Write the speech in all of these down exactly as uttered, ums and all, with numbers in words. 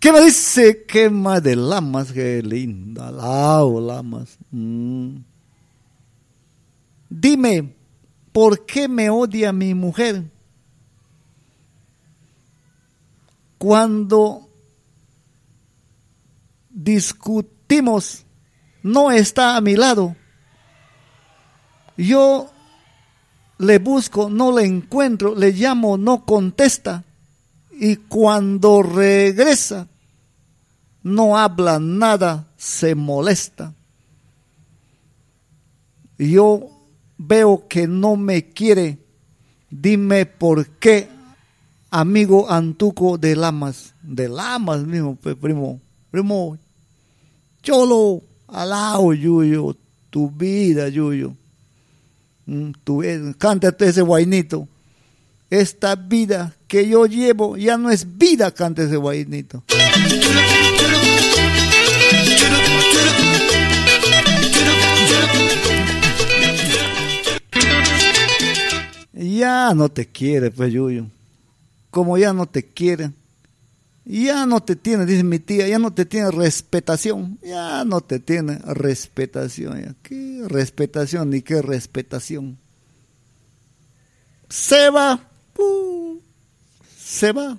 ¿Qué me dice? ¿Qué más de Lamas? Qué linda, Lao, Lamas. Mm. Dime, ¿por qué me odia mi mujer? Cuando discutimos, no está a mi lado. Yo le busco, no le encuentro, le llamo, no contesta. Y cuando regresa, no habla nada, se molesta. Yo veo que no me quiere. Dime por qué, amigo Antuco de Lamas. De Lamas mismo, primo. Primo, cholo, alao, Yuyo, tu vida, Yuyo. Tu, cántate ese guainito. Esta vida que yo llevo ya no es vida, canta ese guainito. Ya no te quiere, pues, Yuyo. Como ya no te quiere, ya no te tiene, dice mi tía, ya no te tiene respetación, ya no te tiene respetación. Ya. ¿Qué respetación ni qué respetación? Se va, uh, se va.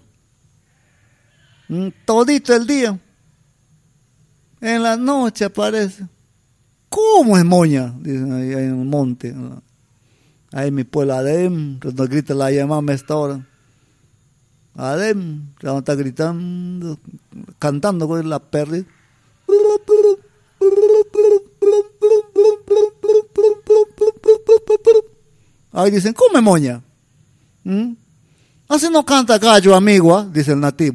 Todito el día. En la noche aparece. ¿Cómo es moña? Dicen ahí en el monte. Ahí en mi pueblo, adentro, nos grita la llamada a esta hora. Adentro, está gritando, cantando con la perra. Ahí dicen, ¿cómo es moña? ¿Mm? Así no canta gallo, amigo, ¿eh? Dice el nativo.